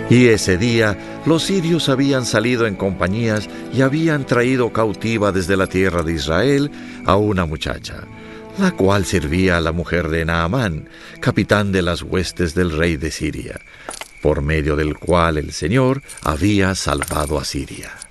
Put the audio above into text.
Y ese día los sirios habían salido en compañías y habían traído cautiva desde la tierra de Israel a una muchacha, la cual servía a la mujer de Naamán, capitán de las huestes del rey de Siria, por medio del cual el Señor había salvado a Siria.